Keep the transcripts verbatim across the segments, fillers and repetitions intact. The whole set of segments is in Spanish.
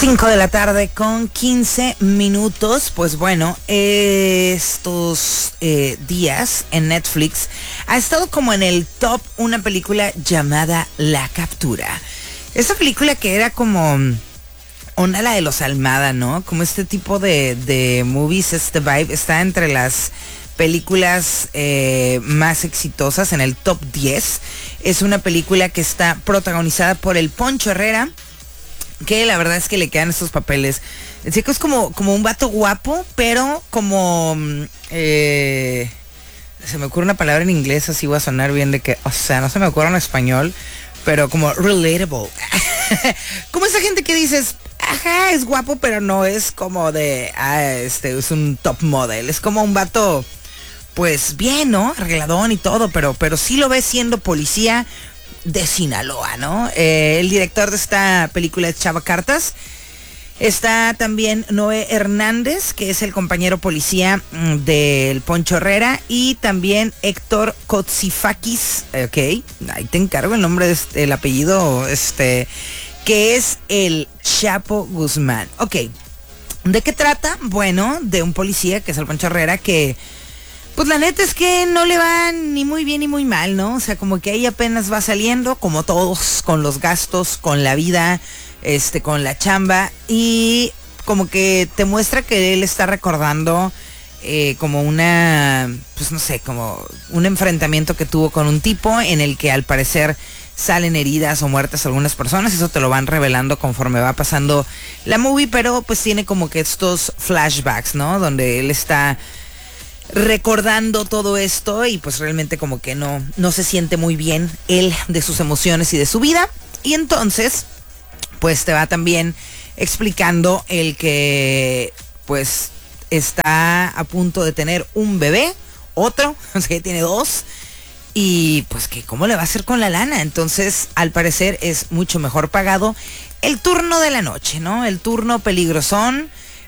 cinco de la tarde con quince minutos. Pues bueno, estos eh, días en Netflix ha estado como en el top una película llamada La Captura. Esa película que era como onda la de los Almada, ¿no? Como este tipo de, de movies, este vibe, está entre las películas eh, más exitosas en el top diez. Es una película que está protagonizada por el Poncho Herrera, que la verdad es que le quedan estos papeles. El chico es como, como un vato guapo, pero como... Eh, se me ocurre una palabra en inglés, así va a sonar bien de que... O sea, no se me ocurre en español, pero como relatable. Como esa gente que dices, ajá, es guapo, pero no es como de... Ah, este, es un top model. Es como un vato, pues bien, ¿no? Arregladón y todo, pero, pero sí lo ves siendo policía de Sinaloa, ¿no? Eh, el director de esta película es Chava Cartas. Está también Noé Hernández, que es el compañero policía mmm, del Poncho Herrera, y también Héctor Kotsifakis, ok, ahí te encargo el nombre, de este, el apellido, este, que es el Chapo Guzmán. Ok, ¿de qué trata? Bueno, de un policía, que es el Poncho Herrera, que... Pues la neta es que no le va ni muy bien ni muy mal, ¿no? O sea, como que ahí apenas va saliendo, como todos, con los gastos, con la vida, este, con la chamba. Y como que te muestra que él está recordando eh, como una, pues no sé, como un enfrentamiento que tuvo con un tipo en el que al parecer salen heridas o muertas algunas personas. Eso te lo van revelando conforme va pasando la movie, pero pues tiene como que estos flashbacks, ¿no? Donde él está recordando todo esto y pues realmente como que no, no se siente muy bien él de sus emociones y de su vida. Y entonces pues te va también explicando el que pues está a punto de tener un bebé, otro, o sea que tiene dos, y pues que cómo le va a hacer con la lana. Entonces al parecer es mucho mejor pagado el turno de la noche, ¿no? El turno peligrosón.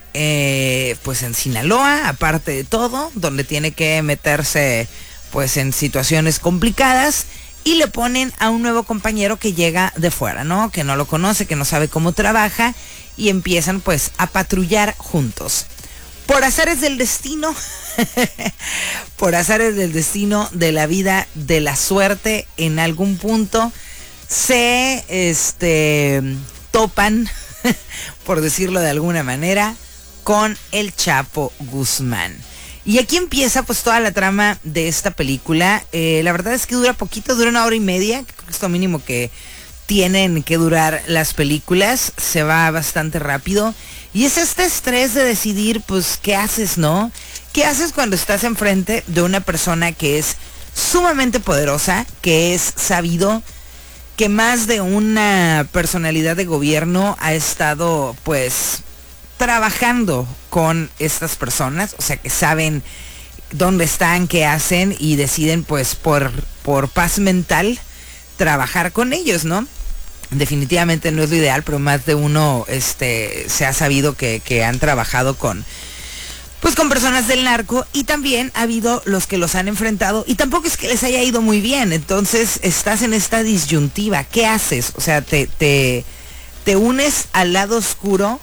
Eh, pues en Sinaloa, aparte de todo, donde tiene que meterse pues en situaciones complicadas, y le ponen a un nuevo compañero que llega de fuera, ¿no? Que no lo conoce, que no sabe cómo trabaja, y empiezan pues a patrullar juntos. Por azares del destino, por azares del destino, de la vida, de la suerte, en algún punto se este, topan, por decirlo de alguna manera, con el Chapo Guzmán. Y aquí empieza pues toda la trama de esta película. Eh, la verdad es que dura poquito, dura una hora y media, que creo que es lo mínimo que tienen que durar las películas. Se va bastante rápido. Y es este estrés de decidir pues qué haces, ¿no? ¿Qué haces cuando estás enfrente de una persona que es sumamente poderosa, que es sabido que más de una personalidad de gobierno ha estado pues trabajando con estas personas, o sea que saben dónde están, qué hacen, y deciden pues por, por paz mental trabajar con ellos, ¿no? Definitivamente no es lo ideal, pero más de uno este, se ha sabido que, que han trabajado con pues con personas del narco, y también ha habido los que los han enfrentado y tampoco es que les haya ido muy bien. Entonces estás en esta disyuntiva, ¿qué haces? O sea, te... te ¿Te unes al lado oscuro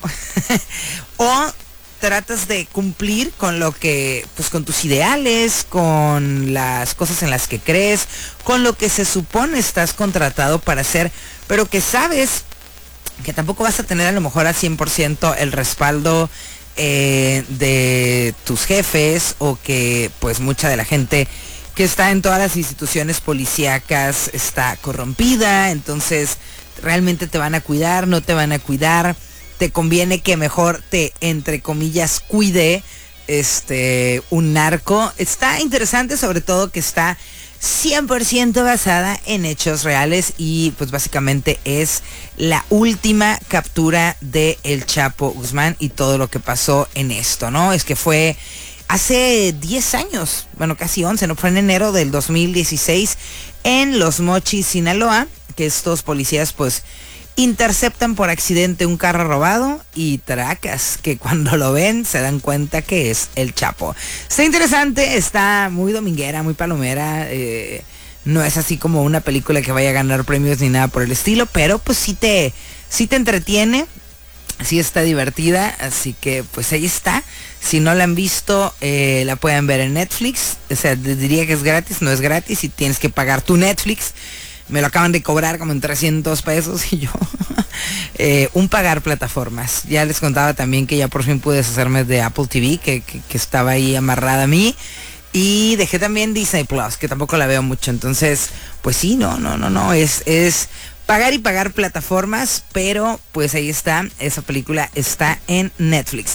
o tratas de cumplir con lo que, pues con tus ideales, con las cosas en las que crees, con lo que se supone estás contratado para hacer, pero que sabes que tampoco vas a tener a lo mejor al cien por ciento el respaldo eh, de tus jefes, o que pues mucha de la gente que está en todas las instituciones policíacas está corrompida? Entonces realmente te van a cuidar, no te van a cuidar, te conviene que mejor te, entre comillas, cuide este un narco. Está interesante, sobre todo que está cien por ciento basada en hechos reales, y pues básicamente es la última captura de el Chapo Guzmán y todo lo que pasó en esto, ¿no? Es que fue hace diez años, bueno, casi once, ¿no? Fue en enero del dos mil dieciséis en Los Mochis, Sinaloa, que estos policías pues interceptan por accidente un carro robado, y tracas, que cuando lo ven se dan cuenta que es el Chapo. Está interesante, está muy dominguera, muy palomera, eh, no es así como una película que vaya a ganar premios ni nada por el estilo, pero pues sí te, sí te entretiene. Sí está divertida, así que pues ahí está. Si no la han visto, eh, la pueden ver en Netflix. O sea, diría que es gratis, no es gratis y tienes que pagar tu Netflix. Me lo acaban de cobrar como en trescientos pesos y yo... eh, un pagar plataformas. Ya les contaba también que ya por fin pude deshacerme de Apple T V, que, que, que estaba ahí amarrada a mí. Y dejé también Disney Plus, que tampoco la veo mucho. Entonces, pues sí, no, no, no, no. Es... es pagar y pagar plataformas, pero pues ahí está, esa película está en Netflix.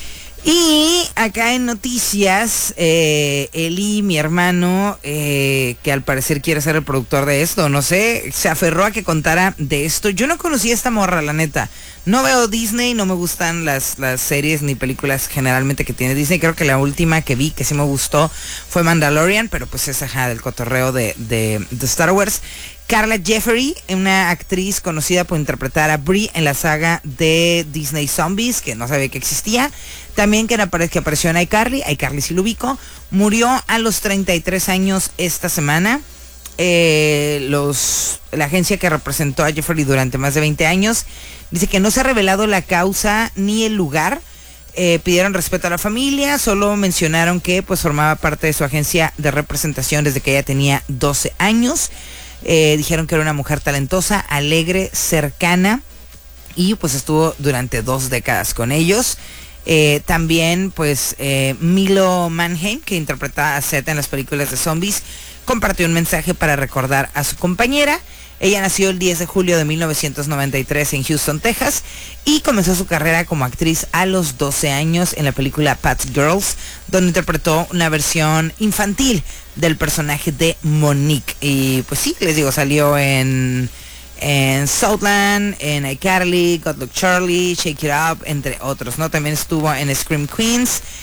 Y acá en noticias, eh, Eli, mi hermano, eh, que al parecer quiere ser el productor de esto, no sé, se aferró a que contara de esto. Yo no conocía a esta morra, la neta. No veo Disney, no me gustan las, las series ni películas generalmente que tiene Disney. Creo que la última que vi que sí me gustó fue Mandalorian, pero pues es ajá, del cotorreo de, de, de Star Wars. Carla Jeffrey, una actriz conocida por interpretar a Brie en la saga de Disney Zombies, que no sabía que existía. También que, apare- que apareció en iCarly, iCarly sí lo ubico. Murió a los treinta y tres años esta semana. Eh, los, la agencia que representó a Jeffrey durante más de veinte años dice que no se ha revelado la causa ni el lugar. Eh, pidieron respeto a la familia, solo mencionaron que pues formaba parte de su agencia de representación desde que ella tenía doce años. Eh, dijeron que era una mujer talentosa, alegre, cercana y pues estuvo durante dos décadas con ellos. Eh, también pues eh, Milo Manheim, que interpreta a Seth en las películas de zombies, compartió un mensaje para recordar a su compañera. Ella nació el diez de julio de mil novecientos noventa y tres en Houston, Texas, y comenzó su carrera como actriz a los doce años en la película Pat's Girls, donde interpretó una versión infantil del personaje de Monique. Y pues sí, les digo, salió en, en Southland, en iCarly, Good Luck Charlie, Shake It Up, entre otros, ¿no? También estuvo en Scream Queens,